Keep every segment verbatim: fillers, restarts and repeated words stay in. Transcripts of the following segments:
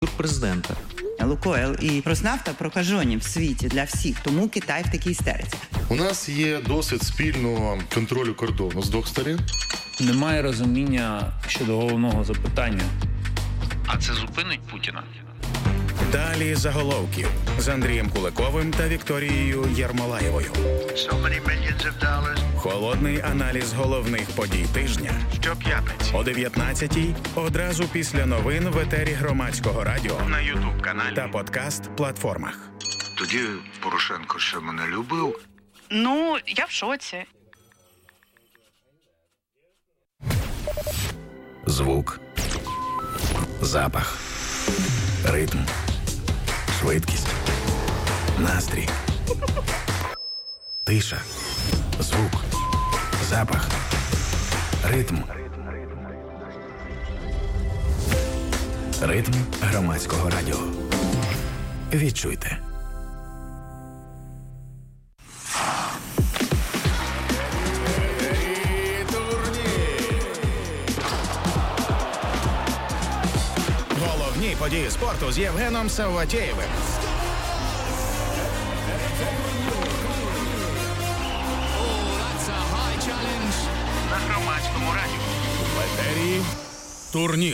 президента. Лукойл і Роснафта прокажені в світі для всіх, тому Китай в такій істериці. У нас є досвід спільного контролю кордону з двох сторін. Немає розуміння щодо головного запитання. А це зупинить Путіна? Далі заголовків з Андрієм Куликовим та Вікторією Єрмолаєвою. Холодний аналіз головних подій тижня. Щоп'ятниці о дев'ятнадцятій, одразу після новин в етері Громадського радіо, на ютуб-каналі та подкаст-платформах. Тоді Порошенко ще мене любив. Ну, я в шоці. Звук, запах, ритм, швидкість, настрій, тиша, звук, запах, ритм. Ритм Громадського радіо. Відчуйте. Головні події спорту з Євгеном Савватєєвим. На Громадському радіо. В етері турнір.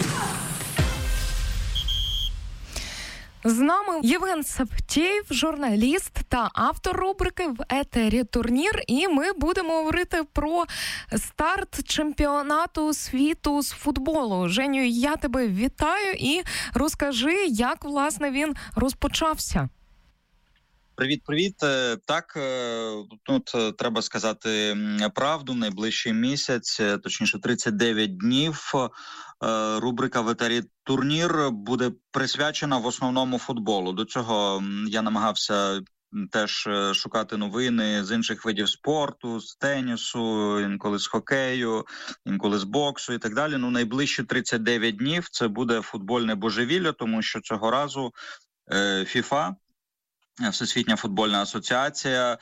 З нами Євген Савватєєв, журналіст та автор рубрики в етері «Турнір». І ми будемо говорити про старт чемпіонату світу з футболу. Женю, я тебе вітаю і розкажи, як, власне, він розпочався. Привіт-привіт. Так, тут треба сказати правду. Найближчий місяць, точніше тридцять дев'ять днів, рубрика в етері «Турнір» буде присвячена в основному футболу. До цього я намагався теж шукати новини з інших видів спорту, з тенісу, інколи з хокею, інколи з боксу і так далі. Ну, найближчі тридцять дев'ять днів це буде футбольне божевілля, тому що цього разу ФІФА, Всесвітня футбольна асоціація,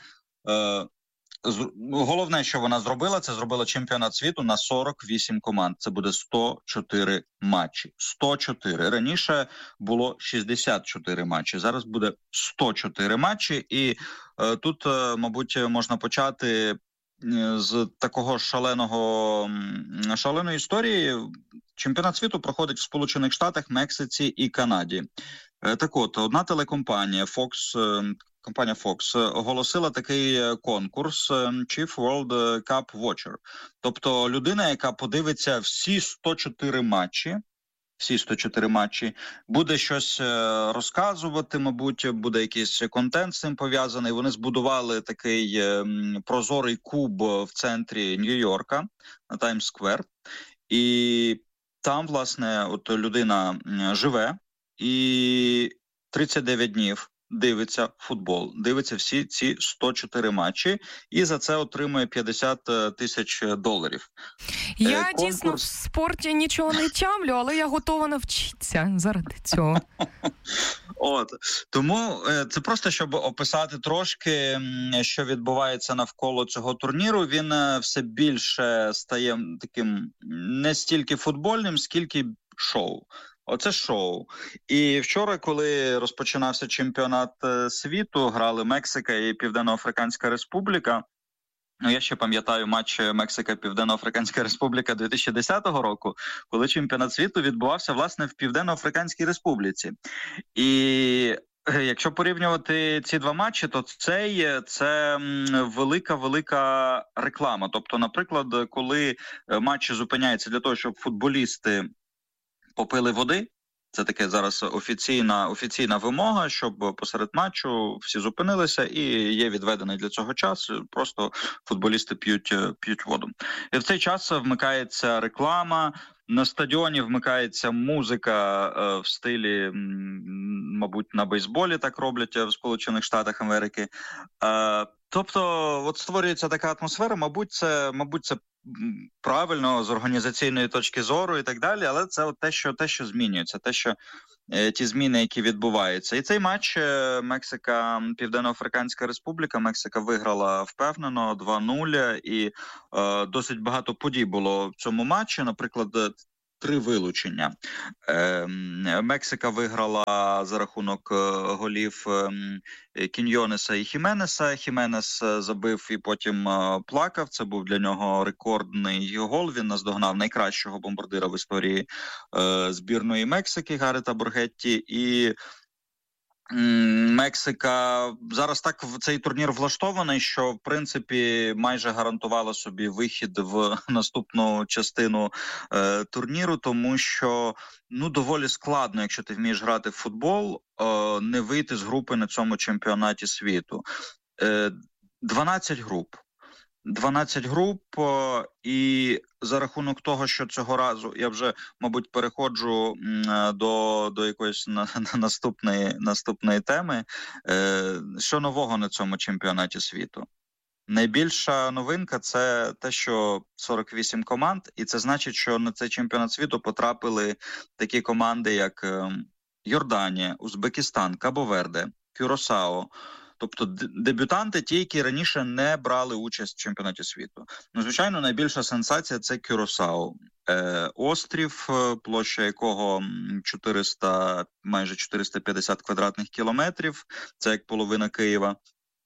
головне, що вона зробила, це зробила чемпіонат світу на сорок вісім команд. Це буде сто чотири матчі. сто чотири. Раніше було шістдесят чотири матчі. Зараз буде сто чотири матчі. І е, тут, е, мабуть, можна почати з такого шаленого, шаленої історії. Чемпіонат світу проходить в Сполучених Штатах, Мексиці і Канаді. Е, так от, одна телекомпанія Fox, е, компанія Fox оголосила такий конкурс Chief World Cup Watcher. Тобто людина, яка подивиться всі сто чотири матчі, всі сто чотири матчі, буде щось розказувати, мабуть, буде якийсь контент з цим пов'язаний. Вони збудували такий прозорий куб в центрі Нью-Йорка, на Таймс-сквер. І там, власне, от людина живе і тридцять дев'ять днів дивиться футбол, дивиться всі ці сто чотири матчі і за це отримує п'ятдесят тисяч доларів. Я Конкурс... дійсно в спорті нічого не тямлю, але я готова навчитися заради цього. От, тому це просто, щоб описати трошки, що відбувається навколо цього турніру. Він все більше стає таким не стільки футбольним, скільки шоу. Оце шоу. І вчора, коли розпочинався чемпіонат світу, грали Мексика і Південно-Африканська Республіка. Ну, я ще пам'ятаю матч Мексика-Південно-Африканська Республіка дві тисячі десятого року, коли чемпіонат світу відбувався, власне, в Південно-Африканській Республіці. І якщо порівнювати ці два матчі, то цей – це велика-велика реклама. Тобто, наприклад, коли матчі зупиняються для того, щоб футболісти попили води, це таке зараз офіційна, офіційна вимога, щоб посеред матчу всі зупинилися і є відведений для цього час, просто футболісти п'ють, п'ють воду. І в цей час вмикається реклама, на стадіоні вмикається музика е, в стилі, м, мабуть, на бейсболі так роблять в Сполучених Штатах Америки. Е, тобто, от створюється така атмосфера, мабуть, це, мабуть, це правильно з організаційної точки зору і так далі, але це от те, що, те, що змінюється, те, що е, ті зміни, які відбуваються. І цей матч е, Мексика-Південно-Африканська Республіка, Мексика виграла впевнено два нуль, і е, досить багато подій було в цьому матчі. Наприклад, три вилучення. Мексика виграла за рахунок голів Кіньйонеса і Хіменеса. Хіменес забив і потім плакав. Це був для нього рекордний гол. Він наздогнав найкращого бомбардира в історії збірної Мексики Гарета Боргетті. І Мексика зараз так в цей турнір влаштований, що в принципі майже гарантувала собі вихід в наступну частину е, турніру, тому що ну доволі складно, якщо ти вмієш грати в футбол, е, не вийти з групи на цьому чемпіонаті світу. Е, дванадцять груп. дванадцять груп, і за рахунок того, що цього разу я вже, мабуть, переходжу до, до якоїсь на, на наступної, наступної теми. Що нового на цьому чемпіонаті світу? Найбільша новинка – це те, що сорок вісім команд, і це значить, що на цей чемпіонат світу потрапили такі команди, як Йорданія, Узбекистан, Кабо-Верде, Кюросао. Тобто дебютанти, ті, які раніше не брали участь в чемпіонаті світу. Ну, звичайно, найбільша сенсація – це Кюросао. Е, острів, площа якого чотириста, майже чотириста п'ятдесят квадратних кілометрів, це як половина Києва.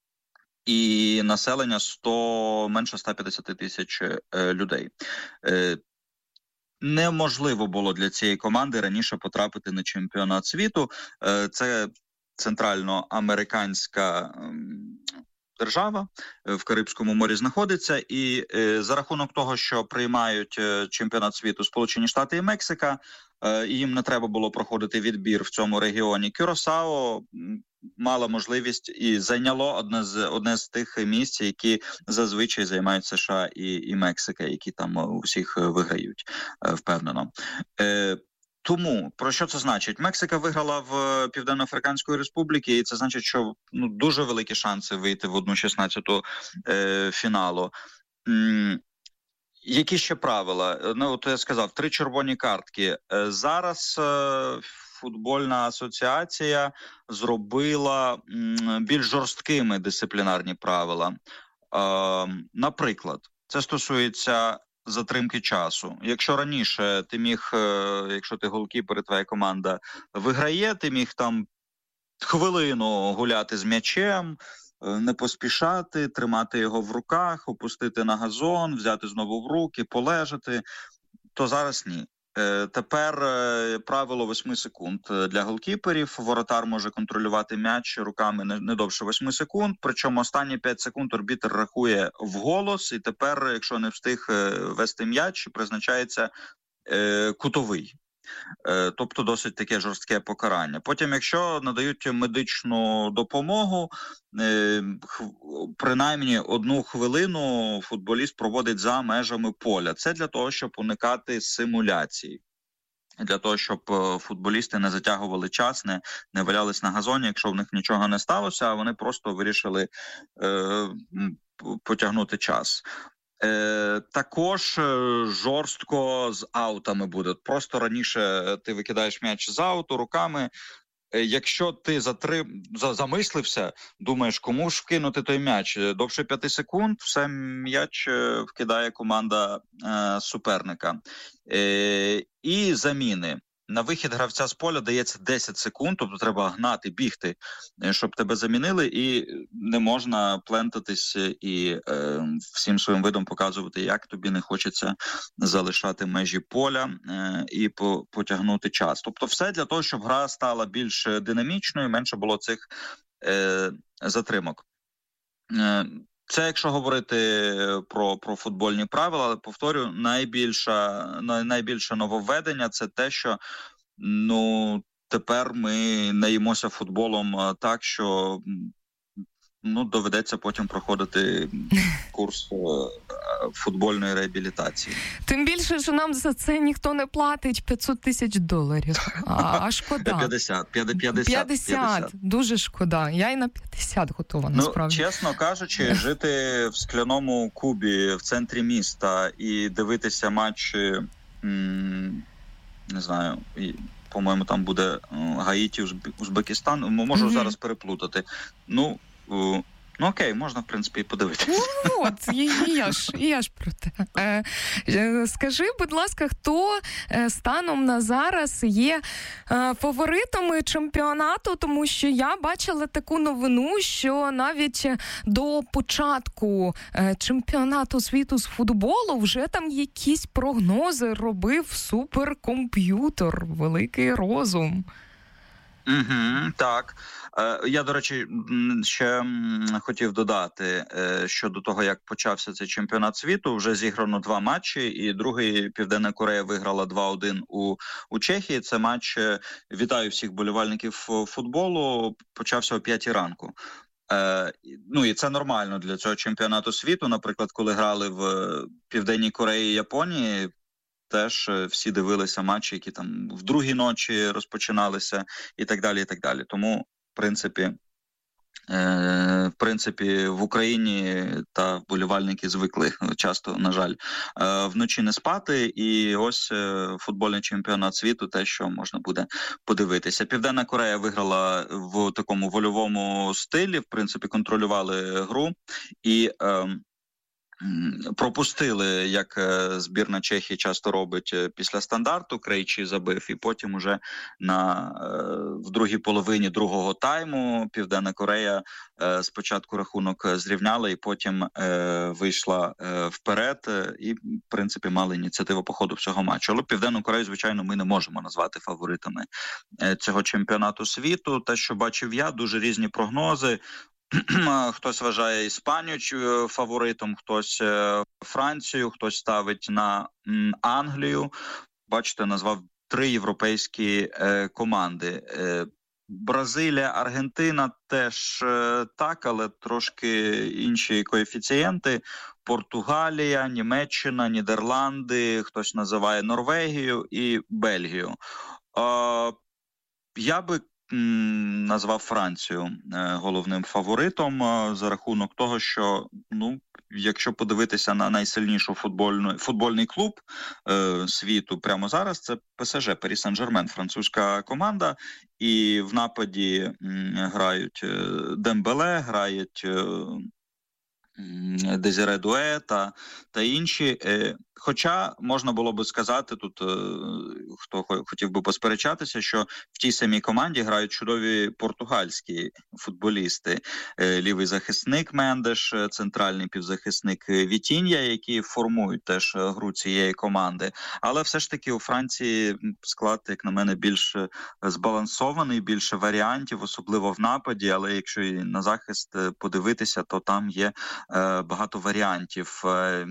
І населення сто, менше ста п'ятдесят тисяч е, людей. Е, неможливо було для цієї команди раніше потрапити на чемпіонат світу. Е, це центральноамериканська держава, в Карибському морі знаходиться, і е, за рахунок того, що приймають е, чемпіонат світу Сполучені Штати і Мексика, е, і їм не треба було проходити відбір в цьому регіоні, Кюросао мала можливість і зайняло одне з, одне з тих місць, які зазвичай займають США і, і Мексика, які там у всіх виграють, е, впевнено. Е, Тому, про що це значить? Мексика виграла в Південно-Африканської Республіки, і це значить, що ну, дуже великі шанси вийти в одну шістнадцяту е, фіналу. М- які ще правила? Ну, от я сказав, три червоні картки. Е, зараз е, футбольна асоціація зробила м- більш жорсткими дисциплінарні правила. Е, наприклад, це стосується затримки часу. Якщо раніше ти міг, якщо ти голкіпер і твоя команда виграє, ти міг там хвилину гуляти з м'ячем, не поспішати, тримати його в руках, опустити на газон, взяти знову в руки, полежати, то зараз ні. Тепер правило восьми секунд для голкіперів. Воротар може контролювати м'яч руками не довше восьми секунд, причому останні п'ять секунд арбітр рахує вголос, і тепер, якщо не встиг вести м'яч, призначається кутовий. Тобто досить таке жорстке покарання. Потім, якщо надають медичну допомогу, принаймні одну хвилину футболіст проводить за межами поля. Це для того, щоб уникати симуляцій. Для того, щоб футболісти не затягували час, не, не валялись на газоні, якщо в них нічого не сталося, а вони просто вирішили е, потягнути час. Е, також жорстко з аутами буде. Просто раніше ти викидаєш м'яч з ауту руками. Е, якщо ти затрим... замислився, думаєш, кому ж вкинути той м'яч, довше п'яти секунд, все м'яч вкидає команда е, суперника. Е, і заміни. На вихід гравця з поля дається десять секунд, тобто треба гнати, бігти, щоб тебе замінили, і не можна плентатись і е, всім своїм видом показувати, як тобі не хочеться залишати межі поля е, і по, потягнути час. Тобто все для того, щоб гра стала більш динамічною, менше було цих е, затримок. Е, Це якщо говорити про, про футбольні правила, але, повторю, найбільша, найбільше нововведення – це те, що ну, тепер ми наїмося футболом так, що ну, доведеться потім проходити курс футбольної реабілітації. Тим більше, що нам за це ніхто не платить п'ятсот тисяч доларів. А, а шкода. п'ятдесят, п'ятдесят, п'ятдесят. Дуже шкода. Я і на п'ятдесят готова, насправді. Ну, чесно кажучи, жити в скляному кубі в центрі міста і дивитися матчі, м- не знаю, і, по-моєму, там буде Гаїті, Узбекистан, можу mm-hmm. зараз переплутати. Ну, Ну окей, можна, в принципі, і подивитися. Ну от, і, і, я ж, і я ж про те. Е, скажи, будь ласка, хто станом на зараз є е, фаворитами чемпіонату, тому що я бачила таку новину, що навіть до початку е, чемпіонату світу з футболу вже там якісь прогнози робив суперкомп'ютер, великий розум. Угу, так. Я, до речі, ще хотів додати, щодо того, як почався цей чемпіонат світу, вже зіграно два матчі, і другий Південна Корея виграла два один у, у Чехії. Це матч, вітаю всіх болівальників футболу, почався о п'ятій ранку. Е, ну і це нормально для цього чемпіонату світу. Наприклад, коли грали в Південній Кореї і Японії, теж всі дивилися матчі, які там в другій ночі розпочиналися і так далі, і так далі. Тому, в принципі, е, в принципі, в Україні та вболівальники звикли часто, на жаль, е, вночі не спати. І ось е, футбольний чемпіонат світу, те, що можна буде подивитися. Південна Корея виграла в такому вольовому стилі, в принципі, контролювали гру і е, пропустили, як збірна Чехії часто робить, після стандарту. Крейчі забив, і потім уже на, в другій половині другого тайму Південна Корея спочатку рахунок зрівняла і потім вийшла вперед і, в принципі, мали ініціативу по ходу всього матчу. Але Південну Корею, звичайно, ми не можемо назвати фаворитами цього чемпіонату світу. Те, що бачив я, дуже різні прогнози. Хтось вважає Іспанію фаворитом, хтось Францію, хтось ставить на Англію. Бачите, назвав три європейські команди. Бразилія, Аргентина теж так, але трошки інші коефіцієнти. Португалія, Німеччина, Нідерланди, хтось називає Норвегію і Бельгію. Я би назвав Францію головним фаворитом за рахунок того, що, ну, якщо подивитися на найсильнішу футбольну, футбольний клуб е, світу прямо зараз, це ПСЖ, Парі Сен-Жермен, французька команда, і в нападі м, грають Дембеле, грають е, Дезіре Дуе та, та інші. Хоча можна було би сказати, тут хто хотів би посперечатися, що в тій самій команді грають чудові португальські футболісти. Лівий захисник Мендеш, центральний півзахисник Вітінья, які формують теж гру цієї команди. Але все ж таки у Франції склад, як на мене, більш збалансований, більше варіантів, особливо в нападі. Але якщо і на захист подивитися, то там є багато варіантів.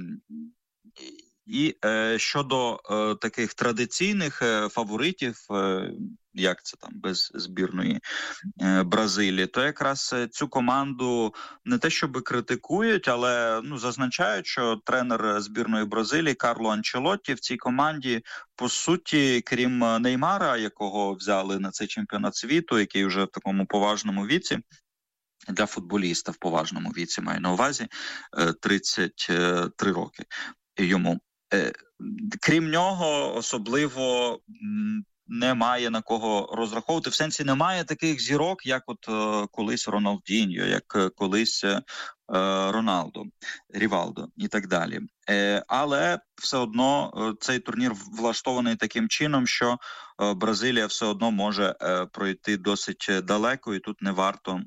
І е, щодо е, таких традиційних е, фаворитів, е, як це там без збірної е, Бразилії, то якраз цю команду не те щоби критикують, але ну зазначають, що тренер збірної Бразилії Карло Анчелотті в цій команді, по суті, крім Неймара, якого взяли на цей чемпіонат світу, який вже в такому поважному віці, для футболіста в поважному віці, маю на увазі, тридцять три роки йому. Крім нього, особливо немає на кого розраховувати. В сенсі немає таких зірок, як от колись Роналдіньо, як колись Роналдо, Рівалдо і так далі. Але все одно цей турнір влаштований таким чином, що Бразилія все одно може пройти досить далеко, і тут не варто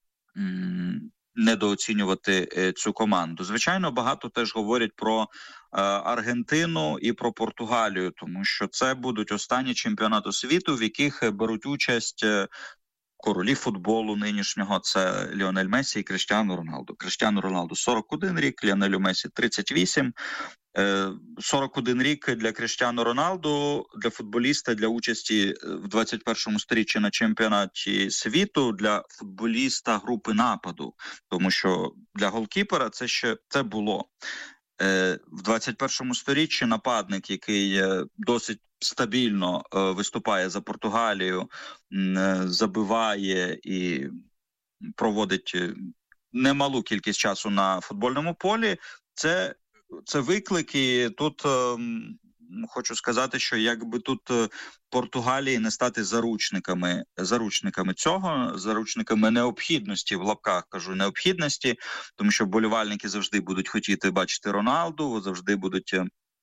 недооцінювати цю команду. Звичайно, багато теж говорять про е, Аргентину і про Португалію, тому що це будуть останні чемпіонати світу, в яких беруть участь королі футболу нинішнього, це Ліонель Месі і Кріштіану Роналду. Кріштіану Роналду сорок один рік, Ліонелю Месі тридцять вісім. сорок один рік для Кріштіану Роналду, для футболіста, для участі в двадцять першому сторіччі на чемпіонаті світу, для футболіста групи нападу, тому що для голкіпера це ще це було. В двадцять першому сторіччі нападник, який досить стабільно виступає за Португалію, забиває і проводить немалу кількість часу на футбольному полі, це Це виклики. Тут хочу сказати, що якби тут Португалії не стати заручниками, заручниками цього, заручниками необхідності, в лапках кажу, необхідності, тому що вболівальники завжди будуть хотіти бачити Роналду, завжди будуть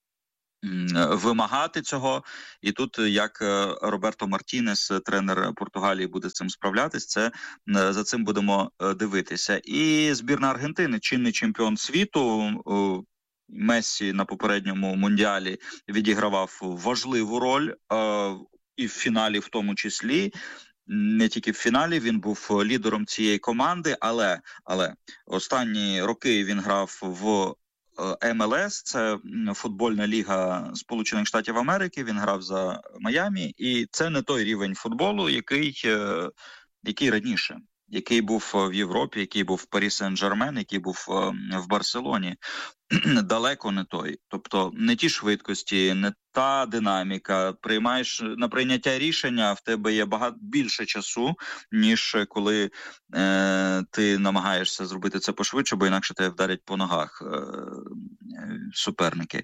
вимагати цього. І тут, як Роберто Мартінес, тренер Португалії, буде з цим справлятись, це за цим будемо дивитися. І збірна Аргентини, чинний чемпіон світу, Мессі на попередньому Мундіалі відігравав важливу роль, і в фіналі в тому числі. Не тільки в фіналі, він був лідером цієї команди, але, але останні роки він грав в ем ел ес, це футбольна ліга Сполучених Штатів Америки, він грав за Майамі, і це не той рівень футболу, який, який раніше, який був в Європі, який був в Парі Сен-Жермен, який був в Барселоні. Далеко не той. Тобто не ті швидкості, не та динаміка. Приймаєш на прийняття рішення, в тебе є багато більше часу, ніж коли е, ти намагаєшся зробити це пошвидше, бо інакше тебе вдарять по ногах е, суперники.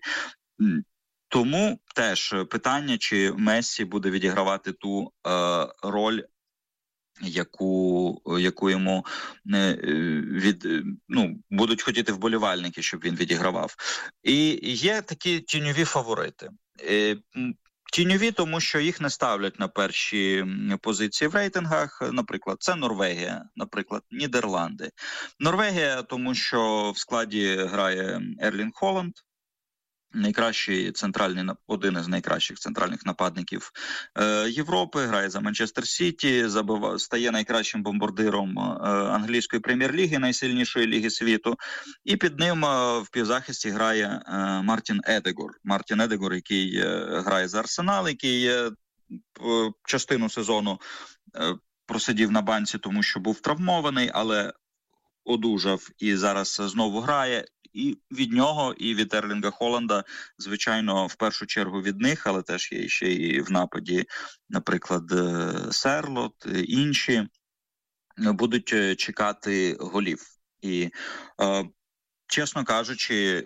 Тому теж питання, чи Мессі буде відігравати ту е, роль, яку, яку йому від, ну, будуть хотіти вболівальники, щоб він відігравав. І є такі тіньові фаворити. Тіньові, тому що їх не ставлять на перші позиції в рейтингах. Наприклад, це Норвегія, наприклад, Нідерланди. Норвегія, тому що в складі грає Ерлінг Холланд, найкращий центральний, один із найкращих центральних нападників е, Європи, грає за Манчестер Сіті, забив, стає найкращим бомбардиром е, англійської прем'єр-ліги, найсильнішої ліги світу. І під ним е, в півзахисті грає е, Мартін Едегор. Мартін Едегор, який е, грає за Арсенал, який е, частину сезону е, просидів на банці, тому що був травмований, але одужав і зараз знову грає. І від нього, і від Ерлінга Холланда, звичайно, в першу чергу від них, але теж є ще і в нападі, наприклад, Серлот, інші, будуть чекати голів. І, е, чесно кажучи,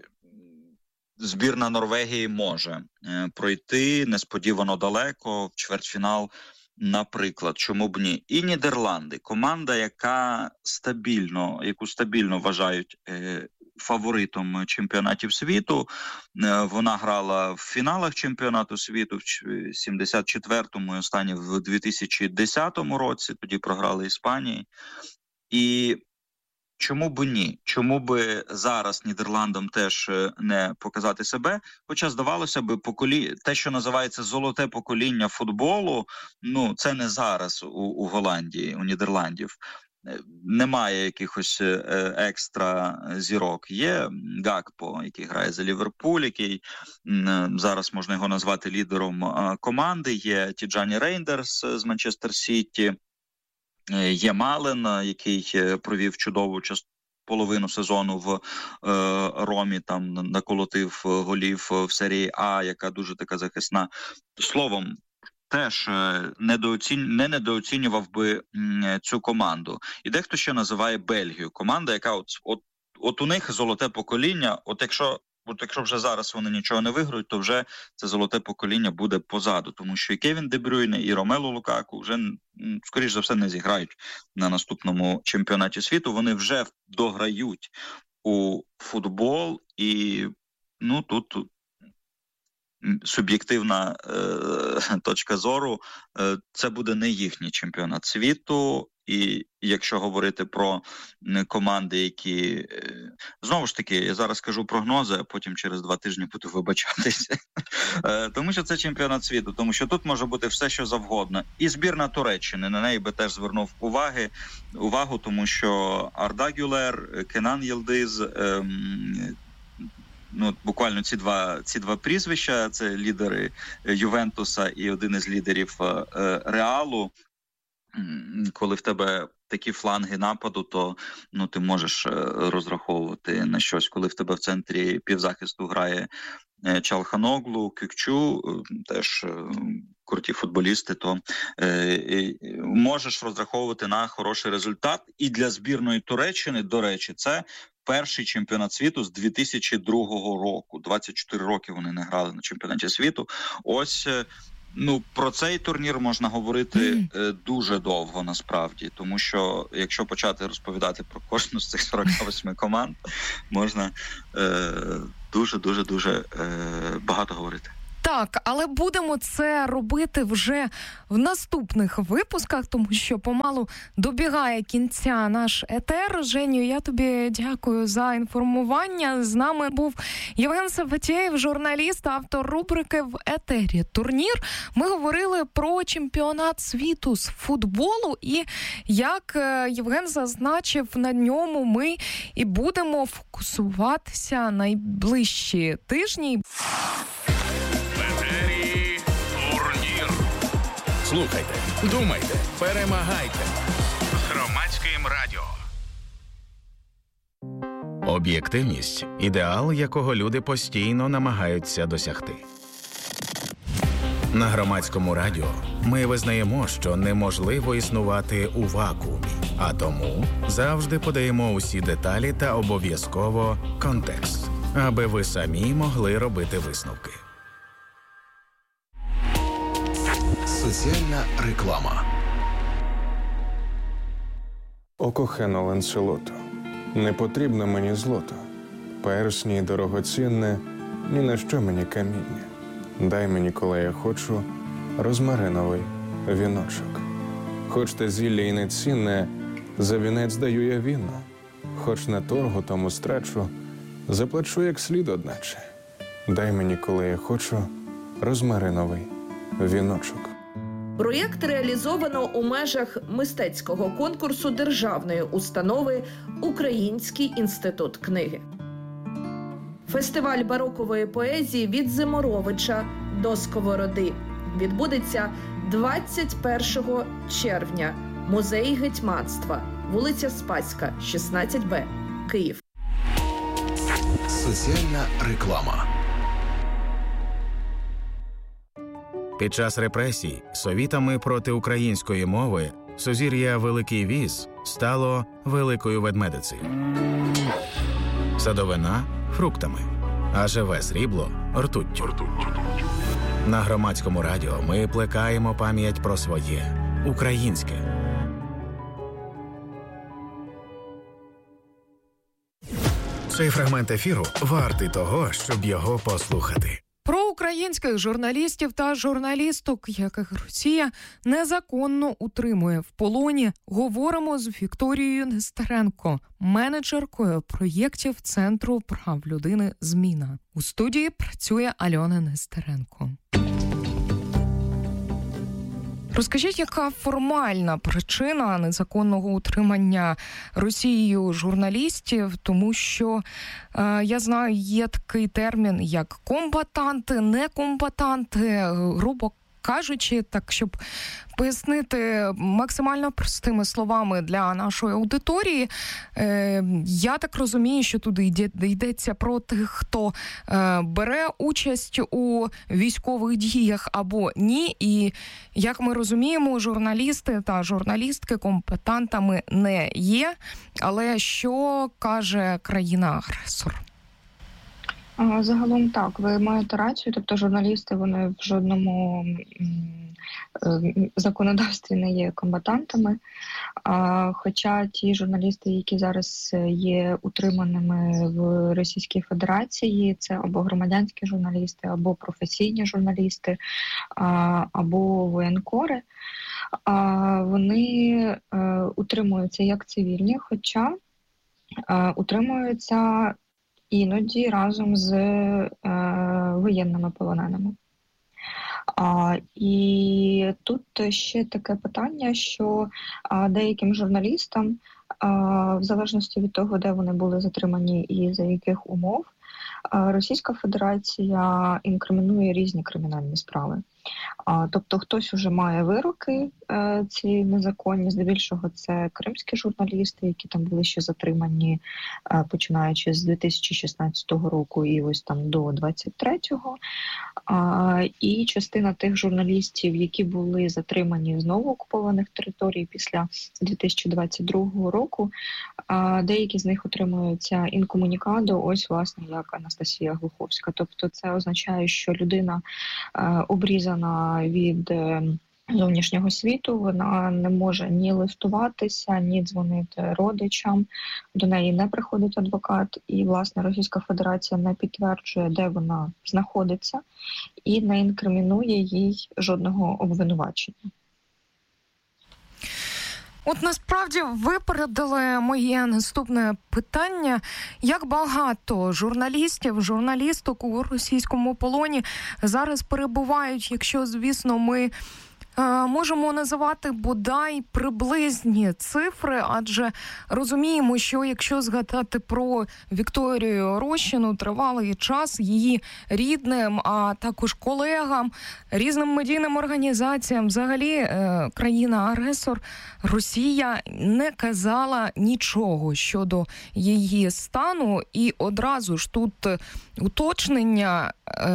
збірна Норвегії може пройти несподівано далеко в чвертьфінал, наприклад, чому б ні. І Нідерланди, команда, яка стабільно, яку стабільно вважають е, фаворитом чемпіонатів світу. Вона грала в фіналах чемпіонату світу в сімдесят четвертому і останнє в дві тисячі десятому році, тоді програли Іспанії. І чому б ні? Чому б зараз Нідерландам теж не показати себе? Хоча, здавалося б, поколі... те, що називається золоте покоління футболу, ну, це не зараз у, у Голландії, у Нідерландів. Немає якихось е, екстра зірок. Є Гакпо, який грає за Ліверпуль, який е, зараз можна його назвати лідером е, команди. Є Тіджані Рейндерс з Манчестер Сіті. Е, є Мален, який провів чудову частину. Половину сезону в е, Ромі, там наколотив голів в серії А, яка дуже така захисна. Словом, теж недооцінь... не недооцінював би м, цю команду. І дехто ще називає Бельгію. Команда, яка от, от, от у них золоте покоління, от якщо, от якщо вже зараз вони нічого не виграють, то вже це золоте покоління буде позаду. Тому що і Кевін Де Брюйне, і Ромелу Лукаку вже, скоріш за все, не зіграють на наступному чемпіонаті світу. Вони вже дограють у футбол і, ну, тут... суб'єктивна е, точка зору, е, це буде не їхній чемпіонат світу. І якщо говорити про команди, які... Е, знову ж таки, я зараз кажу прогнози, а потім через два тижні буду вибачатися. Е, тому що це чемпіонат світу, тому що тут може бути все, що завгодно. І збірна Туреччини, на неї би теж звернув уваги, увагу, тому що Арда Гюлер, Кенан Єлдиз... Е, Ну, буквально ці два, ці два прізвища, це лідери Ювентуса і один із лідерів е, Реалу. Коли в тебе такі фланги нападу, то ну, ти можеш розраховувати на щось. Коли в тебе в центрі півзахисту грає Чалханоглу, Кюкчу, теж круті футболісти, то е, можеш розраховувати на хороший результат. І для збірної Туреччини, до речі, це перший чемпіонат світу з дві тисячі другого року. двадцять чотири роки вони не грали на чемпіонаті світу. Ось, ну, про цей турнір можна говорити mm. дуже довго, насправді. Тому що, якщо почати розповідати про кожну з цих сорок восьми команд, можна дуже-дуже-дуже е, е, багато говорити. Так, але будемо це робити вже в наступних випусках, тому що помалу добігає кінця наш етер. Женю, я тобі дякую за інформування. З нами був Євген Саватєєв, журналіст, автор рубрики «В етері турнір». Ми говорили про чемпіонат світу з футболу і, як Євген зазначив, на ньому ми і будемо фокусуватися найближчі тижні. Слухайте, думайте, перемагайте. З Громадським радіо. Об'єктивність – ідеал, якого люди постійно намагаються досягти. На Громадському радіо ми визнаємо, що неможливо існувати у вакуумі, а тому завжди подаємо усі деталі та обов'язково контекст, аби ви самі могли робити висновки. Соціальна реклама. О кохано Ланселото, не потрібно мені злото, персні дорогоцінне, ні на що мені каміння. Дай мені, коли я хочу, розмариновий віночок. Хоч те зілля і не цінне, за вінець даю я віно. Хоч на торгу тому страчу, заплачу як слід одначе. Дай мені, коли я хочу, розмариновий віночок. Проєкт реалізовано у межах мистецького конкурсу державної установи «Український інститут книги». Фестиваль барокової поезії «Від Зиморовича до Сковороди» відбудеться двадцять першого червня. Музей гетьманства, вулиця Спаська, шістнадцять Б, Київ. Соціальна реклама. Під час репресій совітами проти української мови сузір'я Великий Віз стало Великою Ведмедицею. Садовина – фруктами, а живе срібло – ртуттю. На Громадському радіо ми плекаємо пам'ять про своє – українське. Цей фрагмент ефіру вартий того, щоб його послухати. Про українських журналістів та журналісток, яких Росія незаконно утримує в полоні, говоримо з Вікторією Нестеренко, менеджеркою проєктів Центру прав людини «Зміна». У студії працює Альона Нестеренко. Розкажіть, яка формальна причина незаконного утримання Росією журналістів, тому що, е, я знаю, є такий термін, як комбатанти, некомбатанти, грубо кажучи, так, щоб пояснити максимально простими словами для нашої аудиторії, е, я так розумію, що туди йде, йдеться про тих, хто е, бере участь у військових діях або ні. І, як ми розуміємо, журналісти та журналістки комбатантами не є. Але що каже країна-агресор? Загалом так, ви маєте рацію, тобто журналісти, вони в жодному законодавстві не є комбатантами, хоча ті журналісти, які зараз є утриманими в Російській Федерації, це або громадянські журналісти, або професійні журналісти, або воєнкори, вони утримуються як цивільні, хоча утримуються іноді разом з е, воєнними полоненими. А, і тут ще таке питання, що а, деяким журналістам, а, в залежності від того, де вони були затримані і за яких умов, а, Російська Федерація інкримінує різні кримінальні справи. А, тобто хтось уже має вироки е, ці незаконні, здебільшого це кримські журналісти, які там були ще затримані, е, починаючи з дві тисячі шістнадцятого року і ось там до двадцять третього. А, і частина тих журналістів, які були затримані знову окупованих територій після дві тисячі двадцять другого року, а, деякі з них отримуються інкомунікадо, ось власне як Анастасія Глуховська. Тобто це означає, що людина е, обрізана від зовнішнього світу, вона не може ні листуватися, ні дзвонити родичам, до неї не приходить адвокат, і, власне, Російська Федерація не підтверджує, де вона знаходиться, і не інкримінує їй жодного обвинувачення. От насправді випередили моє наступне питання. Як багато журналістів, журналісток у російському полоні зараз перебувають, якщо, звісно, ми можемо називати бодай приблизні цифри, адже розуміємо, що якщо згадати про Вікторію Рощину, тривалий час її рідним, а також колегам, різним медійним організаціям, взагалі країна-агресор Росія не казала нічого щодо її стану. І одразу ж тут уточнення,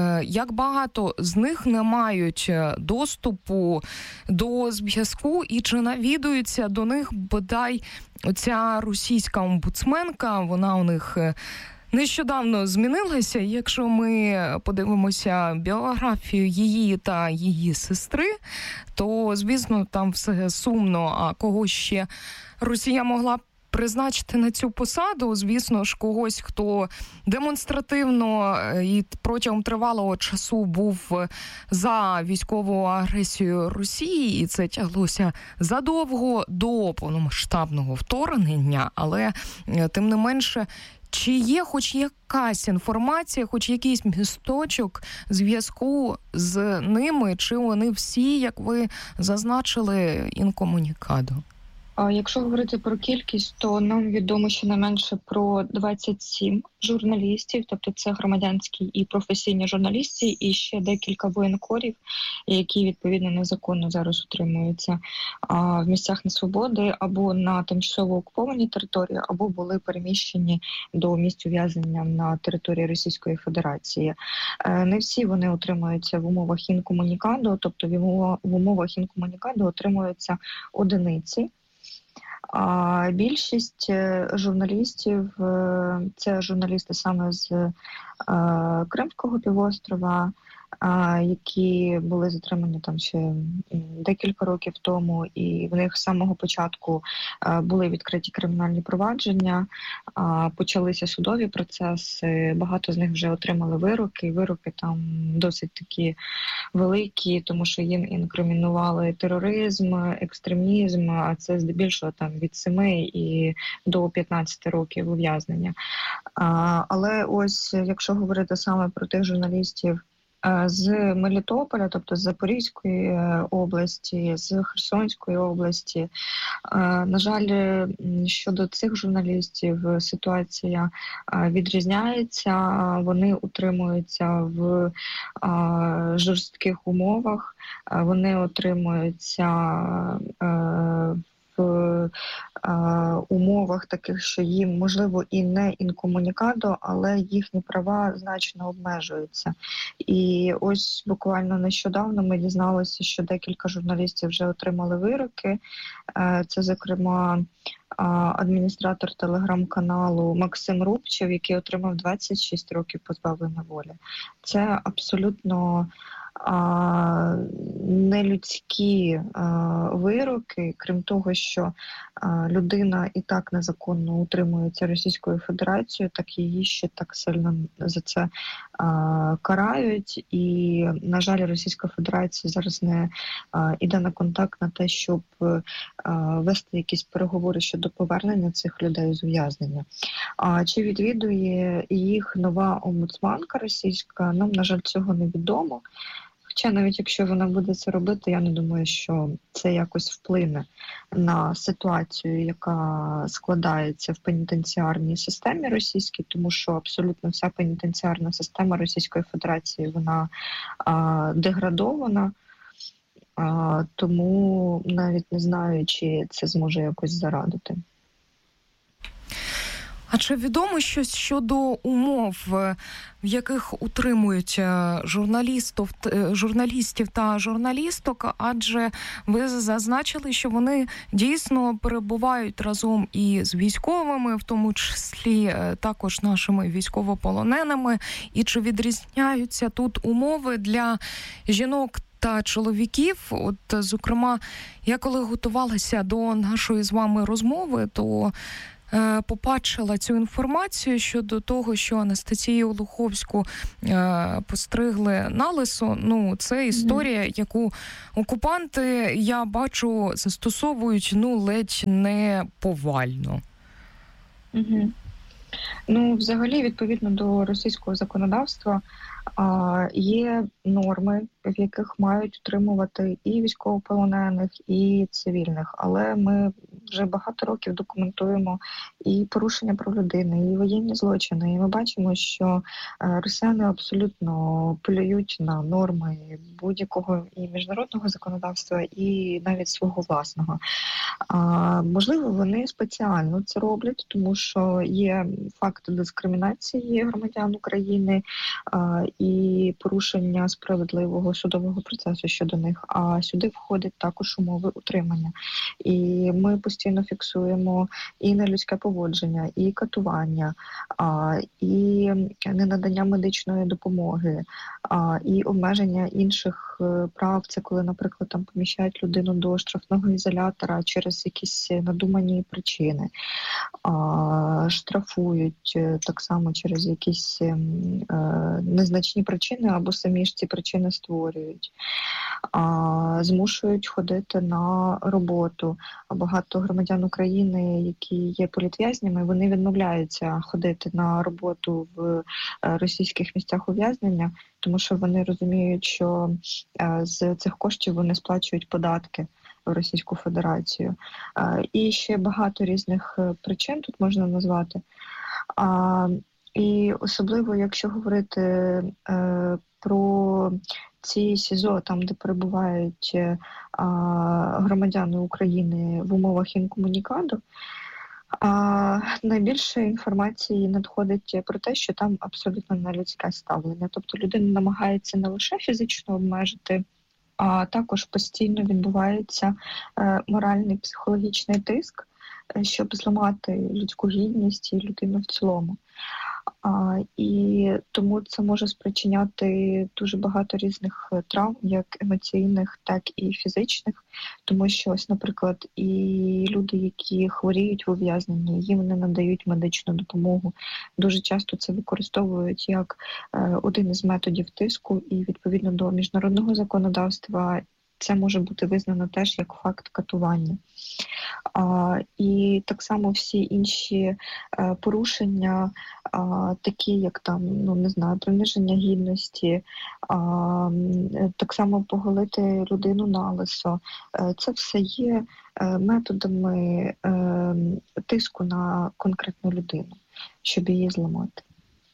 як багато з них не мають доступу до зв'язку і чи навідується до них бодай оця російська омбудсменка, вона у них нещодавно змінилася. Якщо ми подивимося біографію її та її сестри, то, звісно, там все сумно, а кого ще Росія могла призначити на цю посаду, звісно ж, когось, хто демонстративно і протягом тривалого часу був за військову агресію Росії, і це тяглося задовго до повномасштабного вторгнення, але тим не менше, чи є хоч якась інформація, хоч якийсь місточок зв'язку з ними, чи вони всі, як ви зазначили, інкомунікадо? Якщо говорити про кількість, то нам відомо щонайменше про двадцять сім журналістів, тобто це громадянські і професійні журналісти, і ще декілька воєнкорів, які відповідно незаконно зараз утримуються в місцях несвободи або на тимчасово окупованій території, або були переміщені до місць ув'язнення на території Російської Федерації. Не всі вони утримуються в умовах інкомунікадо, тобто в умовах інкомунікадо отримуються одиниці. А більшість журналістів – це журналісти саме з Кримського півострова, які були затримані там ще декілька років тому, і в них з самого початку були відкриті кримінальні провадження, почалися судові процеси, багато з них вже отримали вироки, вироки там досить такі великі, тому що їм інкримінували тероризм, екстремізм, а це здебільшого там від семи і до п'ятнадцяти років ув'язнення. Але ось, якщо говорити саме про тих журналістів з Мелітополя, тобто з Запорізької області, з Херсонської області. На жаль, щодо цих журналістів ситуація відрізняється. Вони утримуються в жорстких умовах, вони утримуються в умовах таких, що їм, можливо, і не інкомунікадо, але їхні права значно обмежуються. І ось буквально нещодавно ми дізналися, що декілька журналістів вже отримали вироки. Це, зокрема, адміністратор телеграм-каналу Максим Рубчев, який отримав двадцять шість років позбавлення волі. Це абсолютно а, нелюдські а, вироки, крім того, що а, людина і так незаконно утримується Російською Федерацією, так її ще так сильно за це а, карають. І, на жаль, Російська Федерація зараз не а, іде на контакт на те, щоб а, вести якісь переговори щодо повернення цих людей з ув'язнення. А чи відвідує їх нова омбудсманка російська? Нам, на жаль, цього не відомо. Хоча навіть якщо вона буде це робити, я не думаю, що це якось вплине на ситуацію, яка складається в пенітенціарній системі російській, тому що абсолютно вся пенітенціарна система Російської Федерації, вона а, деградована, а, тому навіть не знаю, чи це зможе якось зарадити. А чи відомо щось щодо умов, в яких утримують журналістів, журналістів та журналісток? Адже ви зазначили, що вони дійсно перебувають разом і з військовими, в тому числі також нашими військовополоненими. І чи відрізняються тут умови для жінок та чоловіків? От, зокрема, я коли готувалася до нашої з вами розмови, то побачила цю інформацію щодо того, що Анастасію Луховську е, постригли налисо. Ну, це історія, mm-hmm. яку окупанти, я бачу, застосовують, ну, ледь не повально. Mm-hmm. Ну, взагалі, відповідно до російського законодавства, а, є норми, в яких мають утримувати і військовополонених, і цивільних. Але ми вже багато років документуємо і порушення прав людини, і воєнні злочини. І ми бачимо, що росіяни абсолютно полюють на норми будь-якого і міжнародного законодавства, і навіть свого власного. А, можливо, вони спеціально це роблять, тому що є факти дискримінації громадян України а, і порушення справедливого судового процесу щодо них, а сюди входять також умови утримання. І ми постійно фіксуємо і нелюдське поводження, і катування, а, і ненадання медичної допомоги, а, і обмеження інших прав. Це коли, наприклад, там поміщають людину до штрафного ізолятора через якісь надумані причини, а, штрафують так само через якісь е, незначні причини або самі ж ці причини створюють, а, змушують ходити на роботу. Багато громадян України, які є політв'язнями, вони відмовляються ходити на роботу в російських місцях ув'язнення, тому що вони розуміють, що з цих коштів вони сплачують податки в Російську Федерацію. І ще багато різних причин тут можна назвати. І особливо, якщо говорити про ці СІЗО, там, де перебувають а, громадяни України в умовах інкомунікаду, а, найбільше інформації надходить про те, що там абсолютно нелюдське ставлення. Тобто людина намагається не лише фізично обмежити, а також постійно відбувається е, моральний, психологічний тиск, е, щоб зламати людську гідність і людину в цілому. А, і тому це може спричиняти дуже багато різних травм, як емоційних, так і фізичних, тому що ось, наприклад, і люди, які хворіють в ув'язненні, їм не надають медичну допомогу. Дуже часто це використовують як е, один із методів тиску, і відповідно до міжнародного законодавства це може бути визнано теж як факт катування. А, і так само всі інші а, порушення, а, такі як там, ну не знаю, приниження гідності, а, так само поголити людину налисо. А, це все є а, методами а, тиску на конкретну людину, щоб її зламати.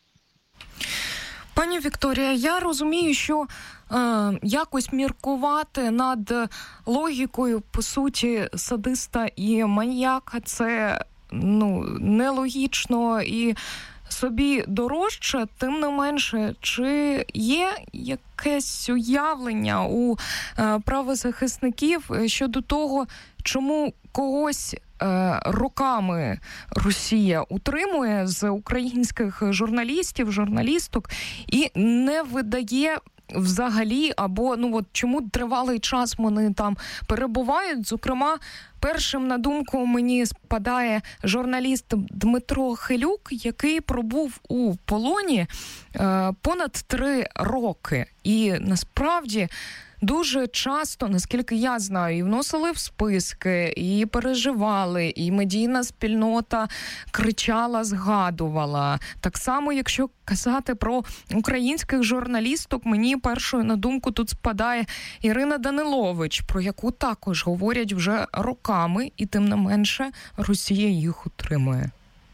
Пані Вікторія, я розумію, що е, якось міркувати над логікою, по суті, садиста і маніяка – це ну, нелогічно і собі дорожче. Тим не менше, чи є якесь уявлення у е, правозахисників щодо того, чому когось роками Росія утримує з українських журналістів, журналісток і не видає взагалі, або ну от чому тривалий час вони там перебувають. Зокрема, першим на думку мені спадає журналіст Дмитро Хилюк, який пробув у полоні е, понад три роки. І насправді дуже часто, наскільки я знаю, і вносили в списки, і переживали, і медійна спільнота кричала, згадувала. Так само, якщо казати про українських журналісток, мені першою на думку тут спадає Ірина Данилович, про яку також говорять вже роками, і тим не менше Росія їх утримує.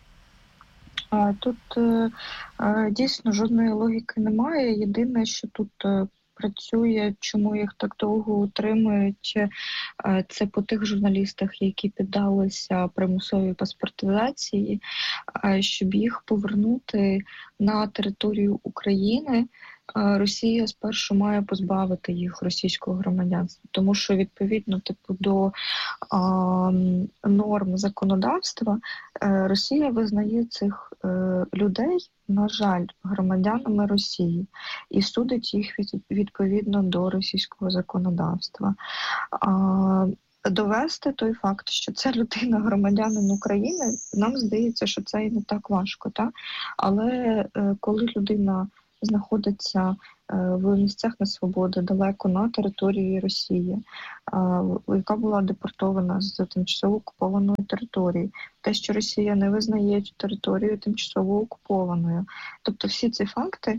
Тут дійсно жодної логіки немає. Єдине, що тут працює, чому їх так довго утримують, це по тих журналістах, які піддалися примусовій паспортизації, щоб їх повернути на територію України. Росія спершу має позбавити їх російського громадянства, тому що відповідно типу до а, норм законодавства Росія визнає цих е, людей, на жаль, громадянами Росії і судить їх від, відповідно до російського законодавства. А, довести той факт, що це людина громадянин України, нам здається, що це і не так важко, та? Але е, коли людина знаходиться в місцях несвободи, далеко на території Росії, яка була депортована з тимчасово окупованої території. Те, що Росія не визнає цю територію тимчасово окупованою. Тобто всі ці факти,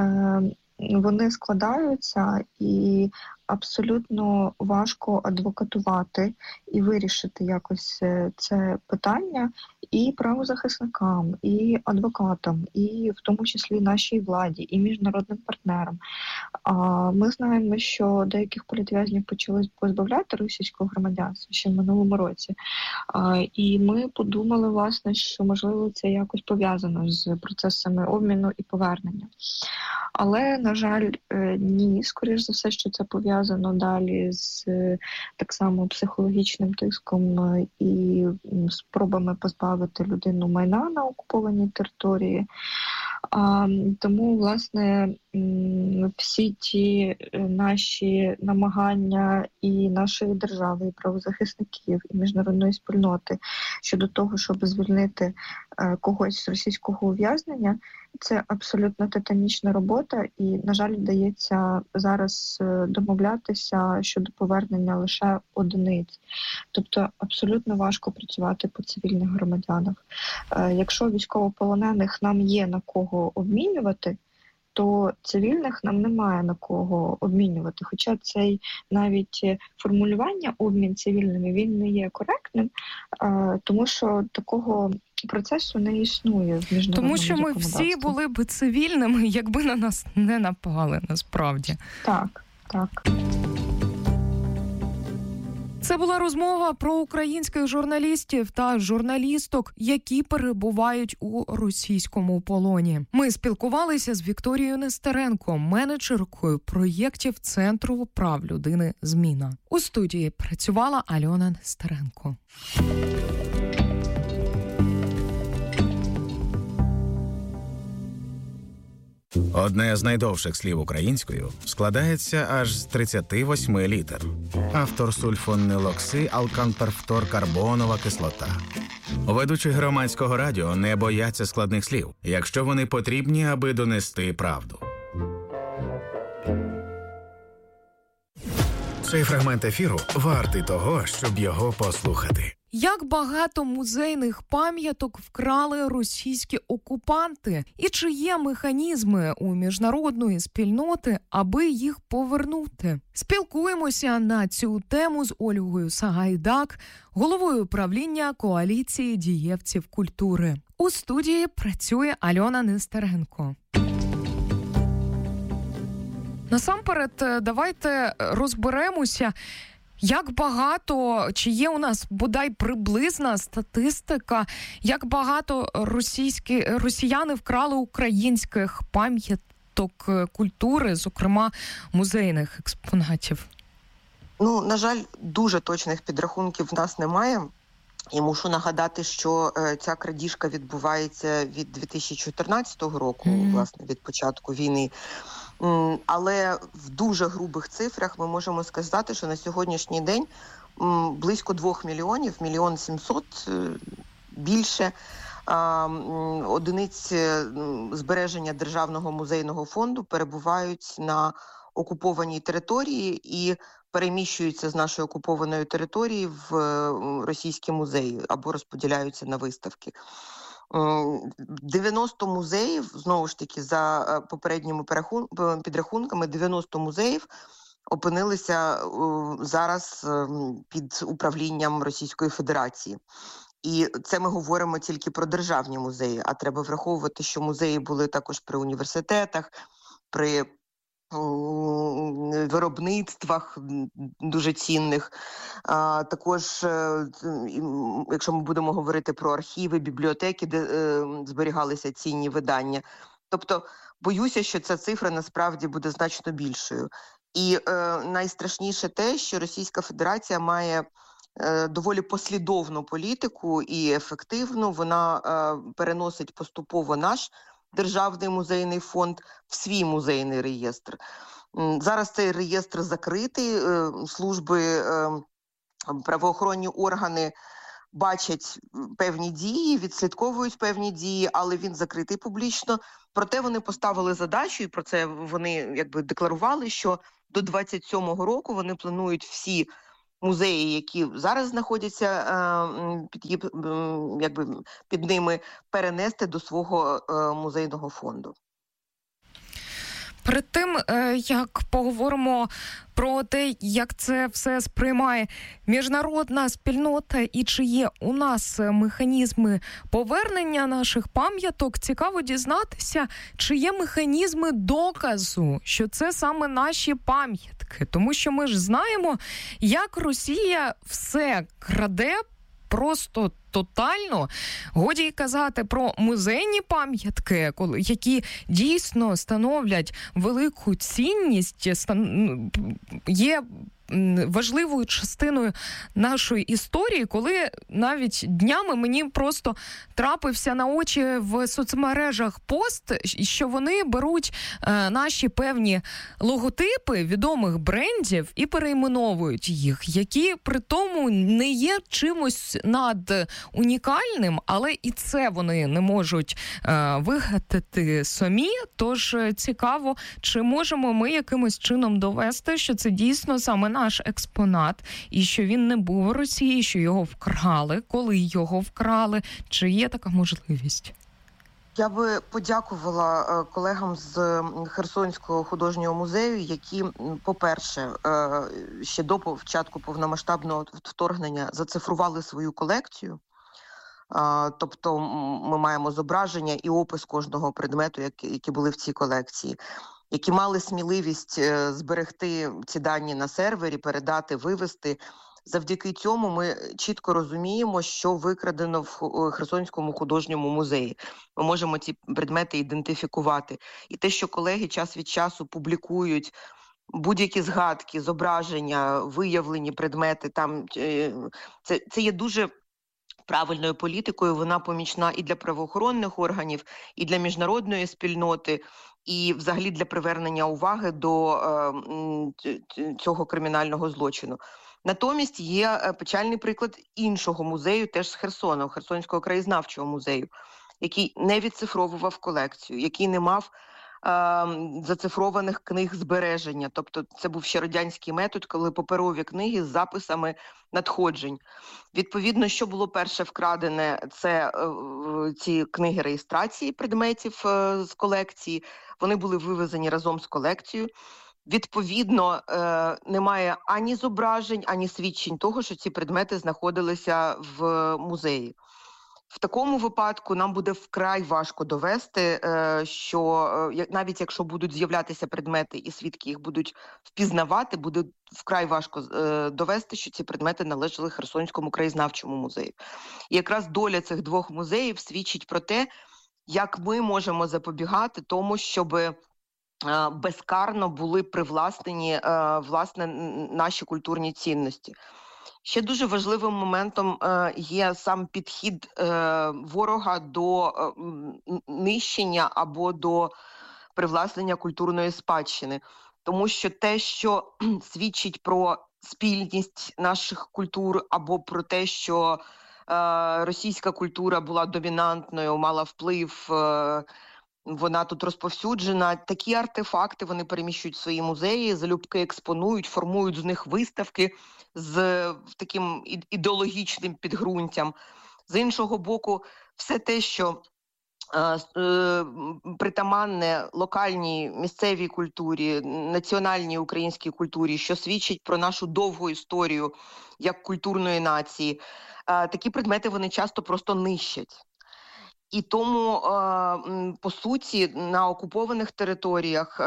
вони складаються і абсолютно важко адвокатувати і вирішити якось це питання і правозахисникам, і адвокатам, і в тому числі нашій владі, і міжнародним партнерам. Ми знаємо, що деяких політв'язнів почали позбавляти російського громадянства ще в минулому році. І ми подумали, власне, що, можливо, це якось пов'язано з процесами обміну і повернення. Але, на жаль, ні, скоріш за все, що це пов'язано далі з так само психологічним тиском і спробами позбавити людину майна на окупованій території. А, тому, власне, всі ті наші намагання і нашої держави, і правозахисників, і міжнародної спільноти щодо того, щоб звільнити когось з російського ув'язнення, це абсолютно титанічна робота і, на жаль, вдається зараз домовлятися щодо повернення лише одиниць. Тобто абсолютно важко працювати по цивільних громадянах. Якщо військовополонених нам є на кого обмінювати, то цивільних нам немає на кого обмінювати. Хоча цей навіть формулювання обмін цивільними, він не є коректним, тому що такого процесу не існує в міжнародному Тому що ми законодавстві. всі були б цивільними, якби на нас не напали, насправді. Так, так. Це була розмова про українських журналістів та журналісток, які перебувають у російському полоні. Ми спілкувалися з Вікторією Нестеренко, менеджеркою проєктів Центру прав людини «Зміна». У студії працювала Альона Нестеренко. Одне з найдовших слів українською складається аж з тридцяти восьми літер. Автор сульфонилокси алканперфторкарбонова кислота. Ведучі громадського радіо не бояться складних слів, якщо вони потрібні, аби донести правду. Цей фрагмент ефіру вартий того, щоб його послухати. Як багато музейних пам'яток вкрали російські окупанти? І чи є механізми у міжнародної спільноти, аби їх повернути? Спілкуємося на цю тему з Ольгою Сагайдак, головою правління коаліції дієвців культури. У студії працює Альона Нестеренко. Насамперед, давайте розберемося, як багато, чи є у нас бодай приблизна статистика, як багато російські, росіяни вкрали українських пам'яток культури, зокрема музейних експонатів? Ну, на жаль, дуже точних підрахунків в нас немає. І мушу нагадати, що е, ця крадіжка відбувається від дві тисячі чотирнадцятого року, mm. власне, від початку війни. М, але в дуже грубих цифрах ми можемо сказати, що на сьогоднішній день м, близько двох мільйонів, мільйон сімсот, е, більше е, одиниць збереження Державного музейного фонду перебувають на окупованій території і переміщуються з нашої окупованої території в російські музеї або розподіляються на виставки. дев'яносто музеїв, знову ж таки, за попередніми підрахунками, дев'яносто музеїв опинилися зараз під управлінням Російської Федерації. І це ми говоримо тільки про державні музеї, а треба враховувати, що музеї були також при університетах, при виробництвах дуже цінних. А, також, якщо ми будемо говорити про архіви, бібліотеки, де е, зберігалися цінні видання. Тобто, боюся, що ця цифра насправді буде значно більшою. І е, найстрашніше те, що Російська Федерація має е, доволі послідовну політику і ефективну. Вона е, переносить поступово наш Державний музейний фонд в свій музейний реєстр. Зараз цей реєстр закритий, служби, правоохоронні органи бачать певні дії, відслідковують певні дії, але він закритий публічно. Проте вони поставили задачу, і про це вони якби декларували, що до двадцять сьомого року вони планують всі музеї, які зараз знаходяться під, якби, під ними, перенести до свого музейного фонду. Перед тим, як поговоримо про те, як це все сприймає міжнародна спільнота і чи є у нас механізми повернення наших пам'яток, цікаво дізнатися, чи є механізми доказу, що це саме наші пам'ятки. Тому що ми ж знаємо, як Росія все краде, просто тотально. Годі й казати про музейні пам'ятки, які дійсно становлять велику цінність, є важливою частиною нашої історії, коли навіть днями мені просто трапився на очі в соцмережах пост, що вони беруть е, наші певні логотипи відомих брендів і перейменовують їх, які при тому не є чимось над унікальним, але і це вони не можуть е, вигадати самі. Тож цікаво, чи можемо ми якимось чином довести, що це дійсно саме наш експонат, і що він не був у Росії, що його вкрали, коли його вкрали. Чи є така можливість? Я би подякувала колегам з Херсонського художнього музею, які, по-перше, ще до початку повномасштабного вторгнення зацифрували свою колекцію. Тобто ми маємо зображення і опис кожного предмету, які були в цій колекції, які мали сміливість зберегти ці дані на сервері, передати, вивести. Завдяки цьому ми чітко розуміємо, що викрадено в Херсонському художньому музеї. Ми можемо ці предмети ідентифікувати. І те, що колеги час від часу публікують будь-які згадки, зображення, виявлені предмети, там це, це є дуже правильною політикою, вона помічна і для правоохоронних органів, і для міжнародної спільноти, і взагалі для привернення уваги до е, цього кримінального злочину. Натомість є печальний приклад іншого музею, теж з Херсона, Херсонського краєзнавчого музею, який не відцифровував колекцію, який не мав е, зацифрованих книг збереження. Тобто це був ще радянський метод, коли паперові книги з записами надходжень. Відповідно, що було перше вкрадене, це е, ці книги реєстрації предметів е, з колекції. Вони були вивезені разом з колекцією. Відповідно, е, немає ані зображень, ані свідчень того, що ці предмети знаходилися в музеї. В такому випадку нам буде вкрай важко довести, е, що е, навіть якщо будуть з'являтися предмети і свідки їх будуть впізнавати, буде вкрай важко е, довести, що ці предмети належали Херсонському краєзнавчому музею. І якраз доля цих двох музеїв свідчить про те, як ми можемо запобігати тому, щоби безкарно були привласнені, власне, наші культурні цінності. Ще дуже важливим моментом є сам підхід ворога до нищення або до привласнення культурної спадщини. Тому що те, що свідчить про спільність наших культур або про те, що російська культура була домінантною, мала вплив вона тут розповсюджена. Такі артефакти вони переміщують в свої музеї, залюбки експонують, формують з них виставки з таким ідеологічним підґрунтям. З іншого боку, все те, що притаманне локальній місцевій культурі, національній українській культурі, що свідчить про нашу довгу історію як культурної нації, такі предмети вони часто просто нищать. І тому, по суті, на окупованих територіях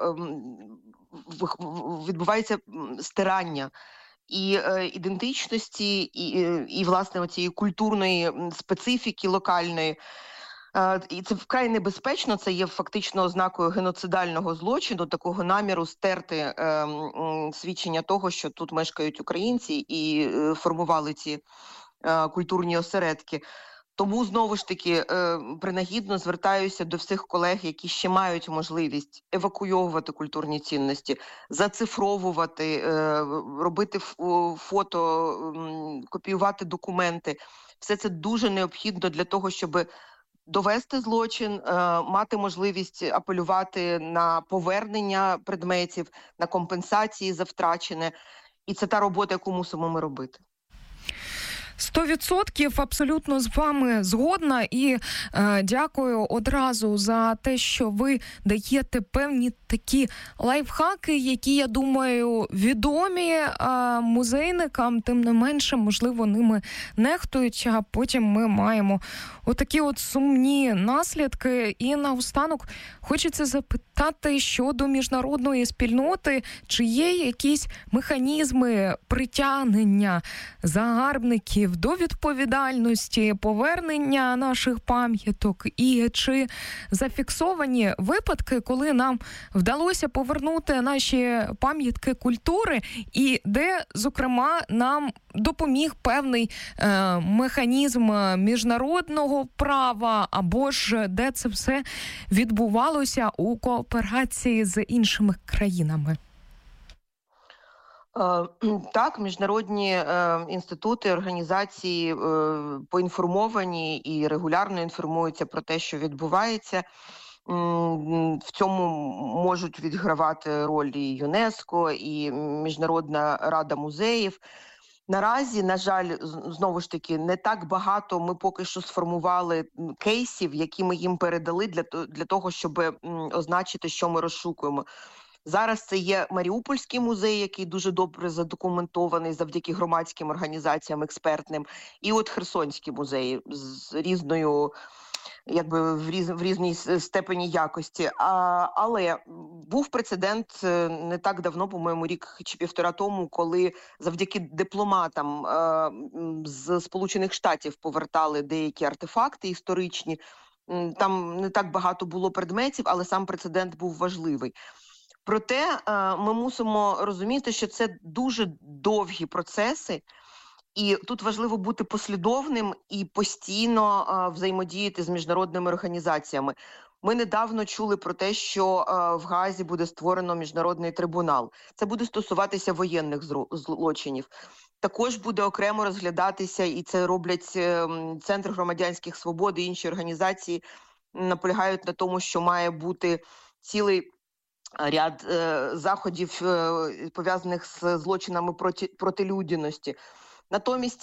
відбувається стирання і ідентичності, і, і власне, цієї культурної специфіки локальної. І це вкрай небезпечно, це є фактично ознакою геноцидального злочину, такого наміру стерти е, свідчення того, що тут мешкають українці і е, формували ці е, культурні осередки. Тому, знову ж таки, е, принагідно звертаюся до всіх колег, які ще мають можливість евакуйовувати культурні цінності, зацифровувати, е, робити фото, копіювати документи. Все це дуже необхідно для того, щоб довести злочин, мати можливість апелювати на повернення предметів, на компенсації за втрачене. І це та робота, яку мусимо ми робити. Сто відсотків абсолютно з вами згодна і е, дякую одразу за те, що ви даєте певні такі лайфхаки, які, я думаю, відомі е, музейникам, тим не менше, можливо, ними нехтують, а потім ми маємо отакі от сумні наслідки. І наостанок хочеться запитати щодо міжнародної спільноти, чи є якісь механізми притягнення загарбників до відповідальності, повернення наших пам'яток, і чи зафіксовані випадки, коли нам вдалося повернути наші пам'ятки культури, і де, зокрема, нам допоміг певний е, механізм міжнародного права, або ж де це все відбувалося у кооперації з іншими країнами? Так, міжнародні е, інститути, організації е, поінформовані і регулярно інформуються про те, що відбувається. В цьому можуть відігравати роль і ЮНЕСКО, і Міжнародна рада музеїв. Наразі, на жаль, знову ж таки, не так багато ми поки що сформували кейсів, які ми їм передали для, для того, щоб означити, що ми розшукуємо. Зараз це є Маріупольський музей, який дуже добре задокументований завдяки громадським організаціям експертним, і от Херсонський музей з різною, якби в, різ, в різній степені якості. А, але був прецедент не так давно, по-моєму, рік чи півтора тому, коли завдяки дипломатам е, з Сполучених Штатів повертали деякі артефакти історичні. Там не так багато було предметів, але сам прецедент був важливий. Проте ми мусимо розуміти, що це дуже довгі процеси, і тут важливо бути послідовним і постійно взаємодіяти з міжнародними організаціями. Ми недавно чули про те, що в Гаазі буде створено міжнародний трибунал. Це буде стосуватися воєнних злочинів. Також буде окремо розглядатися, і це роблять Центр громадянських свобод і інші організації, наполягають на тому, що має бути цілий ряд е, заходів, е, пов'язаних з злочинами проти, проти людяності. Натомість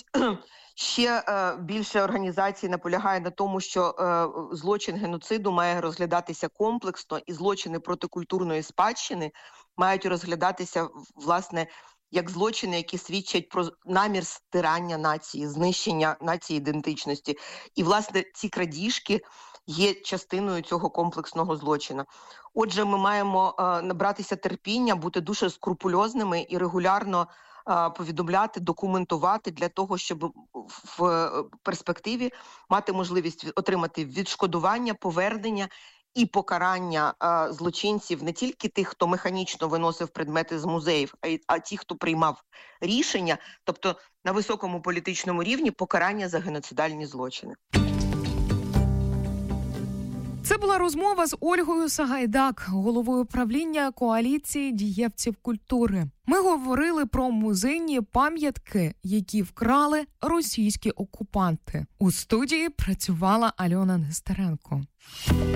ще е, більше організацій наполягає на тому, що е, злочин геноциду має розглядатися комплексно, і злочини проти культурної спадщини мають розглядатися, власне, як злочини, які свідчать про намір стирання нації, знищення нації ідентичності. І, власне, ці крадіжки є частиною цього комплексного злочину. Отже, ми маємо е, набратися терпіння, бути дуже скрупульозними і регулярно е, повідомляти, документувати для того, щоб в, в перспективі мати можливість отримати відшкодування, повернення і покарання е, злочинців, не тільки тих, хто механічно виносив предмети з музеїв, а й а ті, хто приймав рішення, тобто на високому політичному рівні покарання за геноцидальні злочини. Це була розмова з Ольгою Сагайдак, головою правління коаліції дієвців культури. Ми говорили про музейні пам'ятки, які вкрали російські окупанти. У студії працювала Альона Нестеренко.